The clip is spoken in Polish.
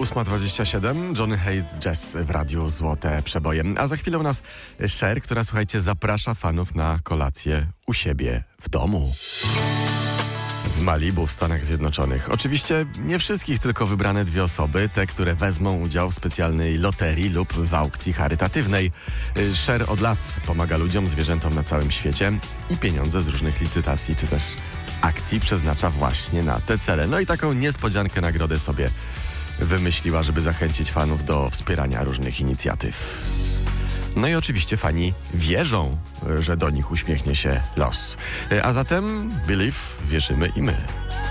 8:27, Johnny Hayes Jazz w Radiu Złote Przeboje. A za chwilę u nas Cher, która, słuchajcie, zaprasza fanów na kolację u siebie w domu. W Malibu w Stanach Zjednoczonych. Oczywiście nie wszystkich, tylko wybrane 2 osoby, te, które wezmą udział w specjalnej loterii lub w aukcji charytatywnej. Cher od lat pomaga ludziom, zwierzętom na całym świecie i pieniądze z różnych licytacji czy też akcji przeznacza właśnie na te cele. No i taką niespodziankę nagrodę sobie wymyśliła, żeby zachęcić fanów do wspierania różnych inicjatyw. No i oczywiście fani wierzą, że do nich uśmiechnie się los. A zatem Believe, wierzymy i my.